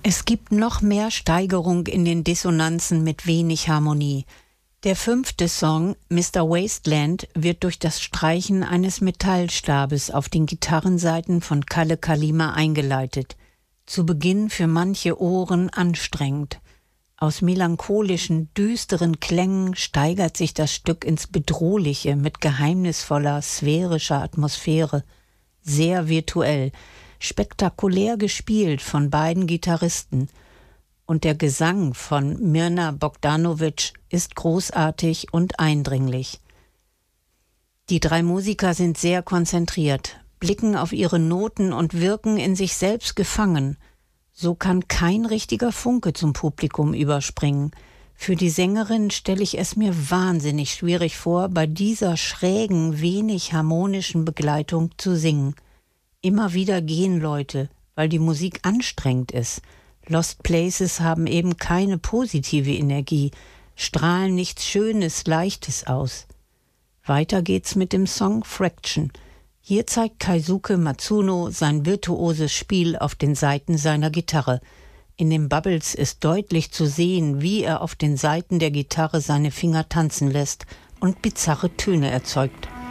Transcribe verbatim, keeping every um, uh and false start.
Es gibt noch mehr Steigerung in den Dissonanzen mit wenig Harmonie. Der fünfte Song, Mister Wasteland, wird durch das Streichen eines Metallstabes auf den Gitarrensaiten von Kalle Kalima eingeleitet. Zu Beginn für manche Ohren anstrengend. Aus melancholischen, düsteren Klängen steigert sich das Stück ins Bedrohliche mit geheimnisvoller, sphärischer Atmosphäre. Sehr virtuell, spektakulär gespielt von beiden Gitarristen. Und der Gesang von Mirna Bogdanovic ist großartig und eindringlich. Die drei Musiker sind sehr konzentriert, blicken auf ihre Noten und wirken in sich selbst gefangen. So kann kein richtiger Funke zum Publikum überspringen. Für die Sängerin stelle ich es mir wahnsinnig schwierig vor, bei dieser schrägen, wenig harmonischen Begleitung zu singen. Immer wieder gehen Leute, weil die Musik anstrengend ist. Lost Places haben eben keine positive Energie, strahlen nichts Schönes, Leichtes aus. Weiter geht's mit dem Song Fraction. Hier zeigt Keisuke Matsuno sein virtuoses Spiel auf den Saiten seiner Gitarre. In den Bubbles ist deutlich zu sehen, wie er auf den Saiten der Gitarre seine Finger tanzen lässt und bizarre Töne erzeugt.